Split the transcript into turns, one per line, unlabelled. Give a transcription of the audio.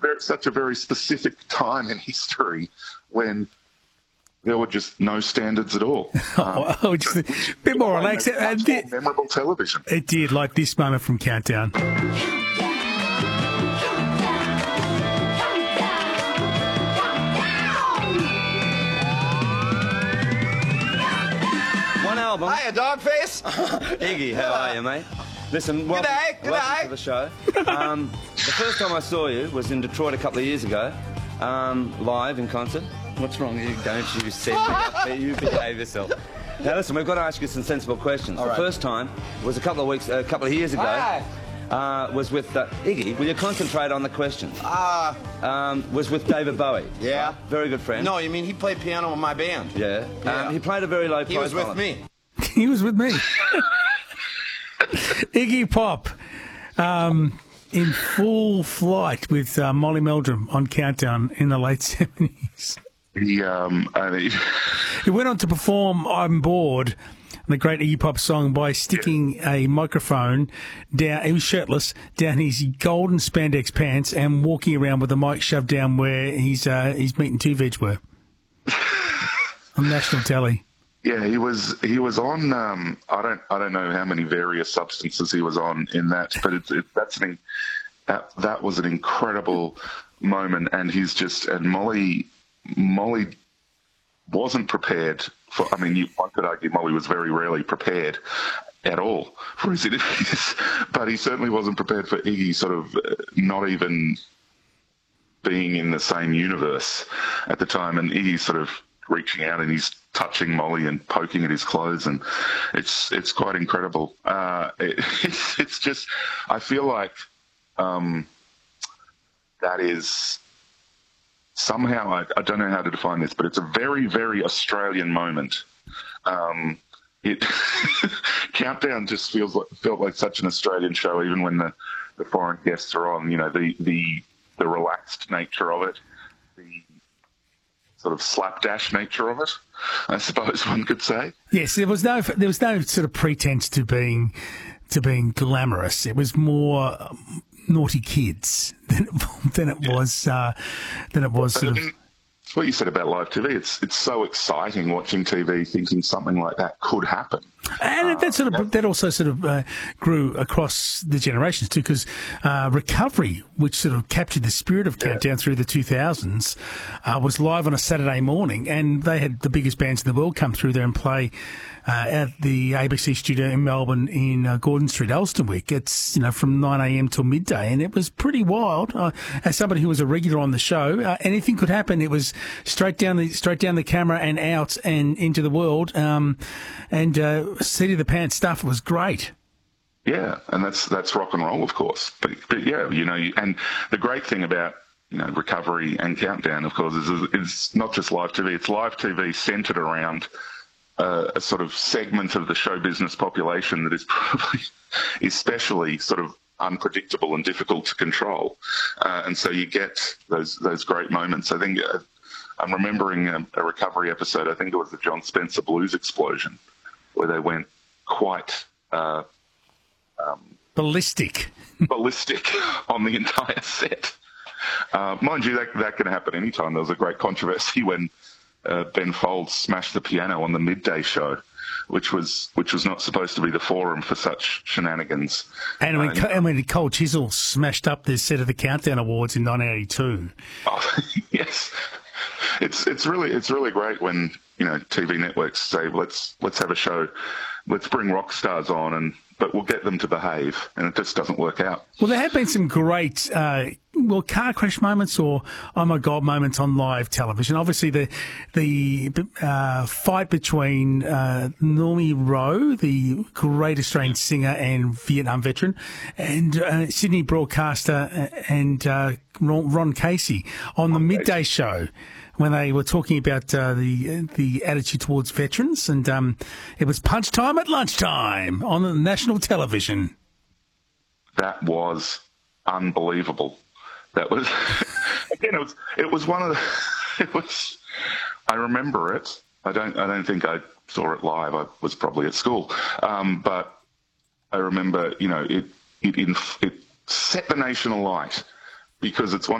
such a very specific time in history when there were just no standards at all.
Just a bit more relaxed.
Memorable television.
It did, like this moment from Countdown.
One album.
Hiya, Dogface.
Iggy, how are you, mate? Listen, welcome to the show. The first time I saw you was in Detroit a couple of years ago, live in concert. What's wrong? Don't you set me up, you behave yourself. Now listen, we've got to ask you some sensible questions. The first time was a couple of years ago. Was with Iggy. Will you concentrate on the questions? Was with David Bowie.
Yeah.
Right? Very good friend.
No, you mean he played piano in my band?
Yeah. He played a very low profile.
He was with me.
He was with me. Iggy Pop, in full flight with Molly Meldrum on Countdown in the late 70s. He went on to perform I'm Bored, the great Iggy Pop song, by sticking a microphone down, he was shirtless, down his golden spandex pants and walking around with the mic shoved down where his meat and two veg were on national telly.
Yeah, he was on. I don't know how many various substances he was on in that, but that was an incredible moment, and Molly wasn't prepared for. I mean, one could argue Molly was very rarely prepared at all for his interviews, but he certainly wasn't prepared for Iggy sort of not even being in the same universe at the time, and Iggy sort of reaching out and he's touching Molly and poking at his clothes, and it's quite incredible. It's just, I feel like that is somehow, I don't know how to define this, but it's a very, very Australian moment. Countdown just felt like such an Australian show, even when the foreign guests are on. You know, the relaxed nature of it, the sort of slapdash nature of it, I suppose one could say.
Yes, there was no sort of pretense to being glamorous. It was more naughty kids than it was sort of.
It's what you said about live TV. It's so exciting watching TV, thinking something like that could happen.
And that also sort of grew across the generations too, because Recovery, which sort of captured the spirit of Countdown through the 2000s, was live on a Saturday morning, and they had the biggest bands in the world come through there and play at the ABC studio in Melbourne in Gordon Street, Elsternwick. It's from 9 a.m. till midday, and it was pretty wild. As somebody who was a regular on the show, anything could happen. It was straight down the camera and out and into the world, and seat of the pants stuff was great.
Yeah, and that's rock and roll, of course. But yeah, and the great thing about Recovery and Countdown, of course, is it's not just live TV. It's live TV centred around a sort of segment of the show business population that is probably especially sort of unpredictable and difficult to control, and so you get those great moments. I think I'm remembering a Recovery episode. I think it was the John Spencer Blues Explosion, where they went quite
ballistic
on the entire set. Mind you, that can happen anytime. There was a great controversy when Ben Folds smashed the piano on the midday show, which was not supposed to be the forum for such shenanigans.
And when Cole Chisel smashed up the set of the Countdown Awards in 1982.
Oh, yes, it's really great when TV networks say let's have a show, let's bring rock stars on, but we'll get them to behave, and it just doesn't work out.
Well, there have been some great car crash moments or oh my god moments on live television. Obviously, the fight between Normie Rowe, the great Australian singer and Vietnam veteran, and Sydney broadcaster and Ron Casey on the midday show, when they were talking about the attitude towards veterans, and it was punch time at lunchtime on the national television.
That was unbelievable. That was again. It was one of the. It was. I remember it. I don't think I saw it live. I was probably at school, but I remember. It set the nation alight, because it's one